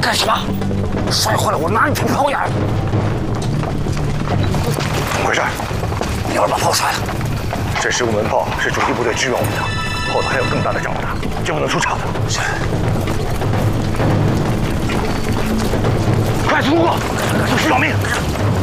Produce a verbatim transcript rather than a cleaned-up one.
干什么？摔坏了我哪里瓶炮眼？ 怎么回事？ 鸟儿把炮摔了。 这十五门炮是主力部队支援我们的，后头还有更大的仗打，绝不能出岔子。 是。快通过！救徐小命！